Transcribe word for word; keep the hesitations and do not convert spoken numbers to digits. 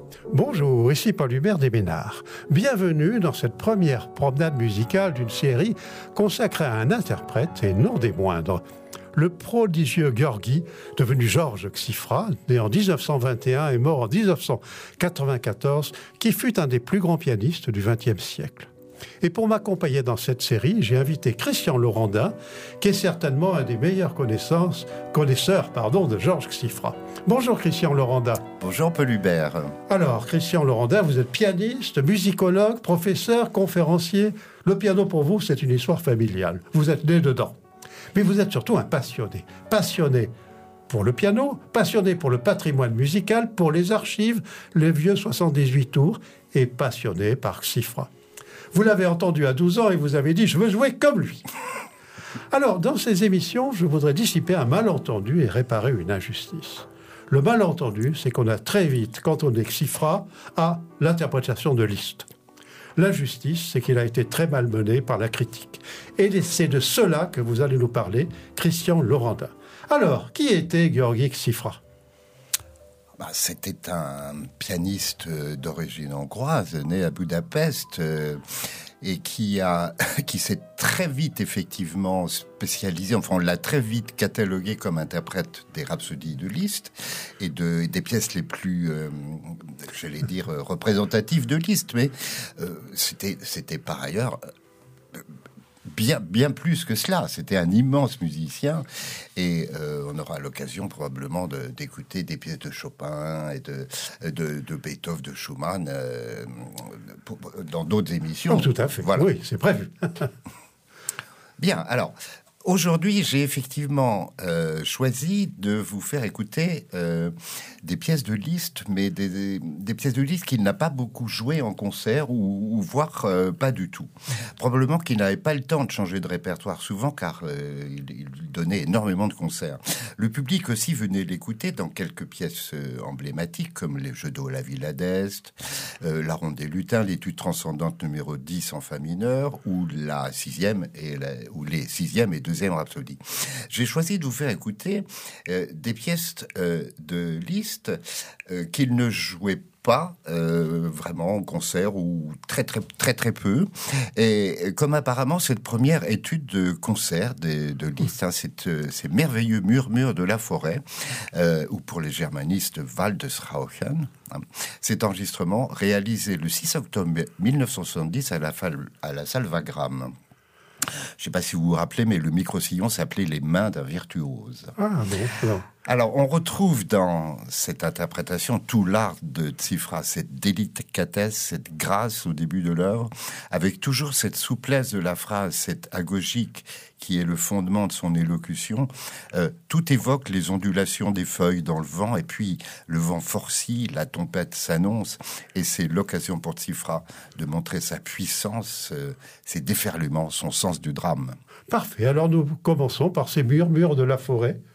Bonjour, ici Paul Hubert des Ménards. Bienvenue dans cette première promenade musicale d'une série consacrée à un interprète et non des moindres. Le prodigieux Gheorghi, devenu Georges Xifra, né en dix-neuf cent vingt et un et mort en dix-neuf cent quatre-vingt-quatorze, qui fut un des plus grands pianistes du vingtième siècle. Et pour m'accompagner dans cette série, j'ai invité Christian Laurendin, qui est certainement un des meilleurs connaissances, connaisseurs pardon, de Georges Xifra. Bonjour Christian Laurendin. Bonjour Paul Hubert. Alors Christian Laurendin, vous êtes pianiste, musicologue, professeur, conférencier. Le piano pour vous, c'est une histoire familiale. Vous êtes né dedans. Mais vous êtes surtout un passionné. Passionné pour le piano, passionné pour le patrimoine musical, pour les archives, les vieux soixante-dix-huit tours, et passionné par Xifra. Vous l'avez entendu à douze ans et vous avez dit « je veux jouer comme lui ». Alors, dans ces émissions, je voudrais dissiper un malentendu et réparer une injustice. Le malentendu, c'est qu'on a très vite, quand on est Xifra, à l'interprétation de Liszt. L'injustice, c'est qu'il a été très malmené par la critique. Et c'est de cela que vous allez nous parler, Christian Laurendin. Alors, qui était Gheorghi Xifra ? Bah, c'était un pianiste d'origine hongroise, né à Budapest, euh, et qui a, qui s'est très vite effectivement spécialisé. Enfin, on l'a très vite catalogué comme interprète des rhapsodies de Liszt et de et des pièces les plus, euh, j'allais dire, représentatives de Liszt. Mais euh, c'était, c'était par ailleurs. Bien, bien plus que cela. C'était un immense musicien et euh, on aura l'occasion probablement de, d'écouter des pièces de Chopin et de, de, de Beethoven, de Schumann euh, pour, dans d'autres émissions. Oh, tout à fait. Voilà. Oui, c'est prévu. Bien. Alors, aujourd'hui, j'ai effectivement euh, choisi de vous faire écouter euh, des pièces de Liszt, mais des, des, des pièces de Liszt qu'il n'a pas beaucoup jouées en concert, ou, ou voire euh, pas du tout. Probablement qu'il n'avait pas le temps de changer de répertoire souvent, car euh, il, il donnait énormément de concerts. Le public aussi venait l'écouter dans quelques pièces euh, emblématiques, comme les Jeux d'eau, la Villa d'Est, euh, la Ronde des Lutins, l'étude transcendante numéro dix en fa mineur, ou la sixième et la, ou les sixième et deuxième rhapsodie. J'ai choisi de vous faire écouter euh, des pièces euh, de Liszt euh, qu'il ne jouait pas euh, vraiment en concert, ou très très très très peu. Et comme apparemment cette première étude de concert de, de Liszt, hein, cette, ces merveilleux murmures de la forêt, euh, ou pour les germanistes Waldesrauschen, hein, cet enregistrement réalisé le six octobre mille neuf cent soixante-dix à la, à la salle Wagram. Je ne sais pas si vous vous rappelez, mais le micro-sillon s'appelait « Les mains d'un virtuose ». Ah bon, non. Alors, on retrouve dans cette interprétation tout l'art de Xifra, cette délicatesse, cette grâce au début de l'œuvre, avec toujours cette souplesse de la phrase, cette agogique qui est le fondement de son élocution. Euh, tout évoque les ondulations des feuilles dans le vent, et puis le vent forcit, la tempête s'annonce, et c'est l'occasion pour Xifra de montrer sa puissance, euh, ses déferlements, son sens du drame. Parfait, alors nous commençons par ces murmures de la forêt.